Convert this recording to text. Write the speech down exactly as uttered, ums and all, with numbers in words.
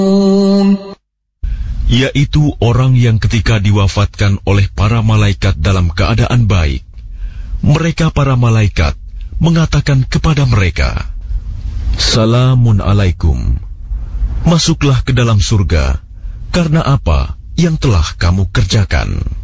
yaitu orang yang ketika diwafatkan oleh para malaikat dalam keadaan baik, mereka para malaikat mengatakan kepada mereka, "Salamun alaikum, masuklah ke dalam surga karena apa yang telah kamu kerjakan."